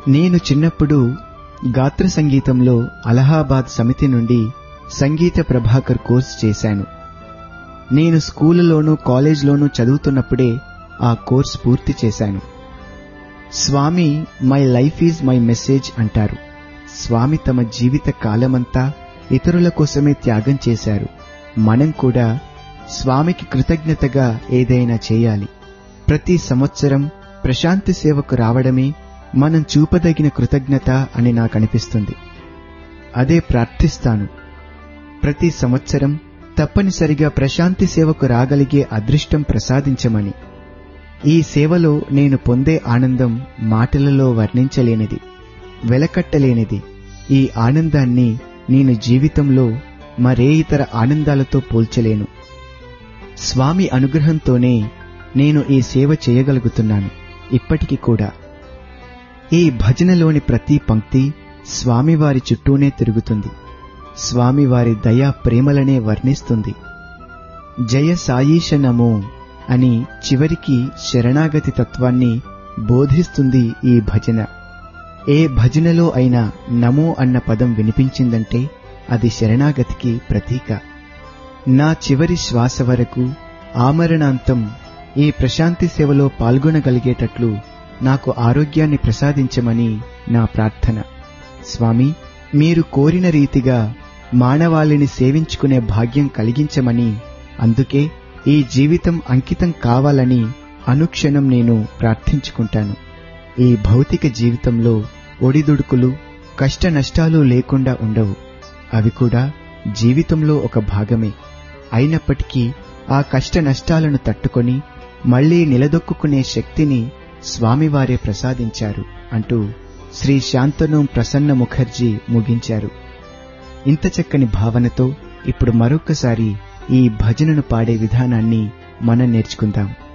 నేను చిన్నప్పుడు గాత్ర సంగీతంలో అలహాబాద్ సమితి నుండి సంగీత ప్రభాకర్ కోర్సు చేశాను. నేను స్కూలులోనూ కాలేజ్లోనూ చదువుతున్నప్పుడే ఆ కోర్సు పూర్తి చేశాను. స్వామి my life is my message అంటారు. స్వామి తమ జీవిత కాలమంతా ఇతరుల కోసమే త్యాగం చేశారు. మనం కూడా స్వామికి కృతజ్ఞతగా ఏదైనా చేయాలి. ప్రతి సంవత్సరం ప్రశాంతి సేవకు రావడమే మనం చూపదగిన కృతజ్ఞత అని నాకనిపిస్తుంది. అదే ప్రార్థిస్తాను. ప్రతి సంవత్సరం తప్పనిసరిగా ప్రశాంతి సేవకు రాగలిగే అదృష్టం ప్రసాదించమని. ఈ సేవలో నేను పొందే ఆనందం మాటలలో వర్ణించలేనిది, వెలకట్టలేనిది. ఈ ఆనందాన్ని నేను జీవితంలో మరే ఇతర ఆనందాలతో పోల్చలేను. స్వామి అనుగ్రహంతోనే నేను ఈ సేవ చేయగలుగుతున్నాను ఇప్పటికి కూడా. ఈ భజనలోని ప్రతి పంక్తి స్వామివారి చుట్టూనే తిరుగుతుంది. స్వామివారి దయా ప్రేమలనే వర్ణిస్తుంది. జయ సాయీశ నమో అని చివరికి శరణాగతి తత్వాన్ని బోధిస్తుంది ఈ భజన. ఏ భజనలో అయినా నమో అన్న పదం వినిపించిందంటే అది శరణాగతికి ప్రతీక. నా చివరి శ్వాస వరకు ఆమరణాంతం ఈ ప్రశాంతి సేవలో పాల్గొనగలిగేటట్లు నాకు ఆరోగ్యాన్ని ప్రసాదించమని నా ప్రార్థన. స్వామి, మీరు కోరిన రీతిగా మానవాళిని సేవించుకునే భాగ్యం కలిగించమని, అందుకే ఈ జీవితం అంకితం కావాలని అనుక్షణం నేను ప్రార్థించుకుంటాను. ఈ భౌతిక జీవితంలో ఒడిదుడుకులు, కష్ట నష్టాలు లేకుండా ఉండవు. అవి కూడా జీవితంలో ఒక భాగమే. అయినప్పటికీ ఆ కష్ట నష్టాలను తట్టుకొని మళ్లీ నిలదొక్కునే శక్తిని స్వామివారే ప్రసాదించారు అంటూ శ్రీ శాంతను ప్రసన్న ముఖర్జీ ముగించారు. ఇంత చక్కని భావనతో ఇప్పుడు మరొక్కసారి ఈ భజనను పాడే విధానాన్ని మనం నేర్చుకుందాం.